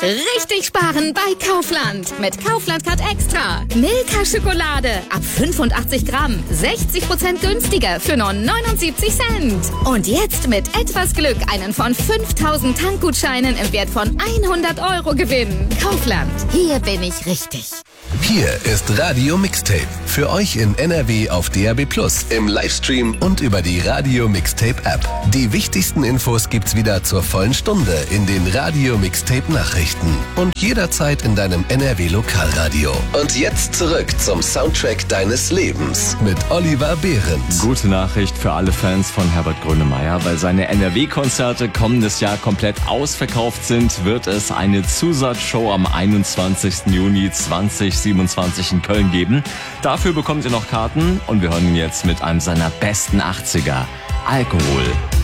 Richtig sparen bei Kaufland. Mit Kaufland Card Extra. Milka Schokolade ab 85 Gramm. 60% günstiger für nur 79 Cent. Und jetzt mit etwas Glück einen von 5000 Tankgutscheinen im Wert von 100 € gewinnen. Kaufland. Hier bin ich richtig. Hier ist Radio Mixtape. Für euch in NRW auf DAB+, im Livestream und über die Radio Mixtape App. Die wichtigsten Infos gibt's wieder zur vollen Stunde in den Radio Mixtape Nachrichten und jederzeit in deinem NRW Lokalradio. Und jetzt zurück zum Soundtrack deines Lebens mit Oliver Behrens. Gute Nachricht für alle Fans von Herbert Grönemeyer. Weil seine NRW-Konzerte kommendes Jahr komplett ausverkauft sind, wird es eine Zusatzshow am 21. Juni 2027 in Köln geben. Dafür bekommt ihr noch Karten und wir hören ihn jetzt mit einem seiner besten 80er, Alkohol.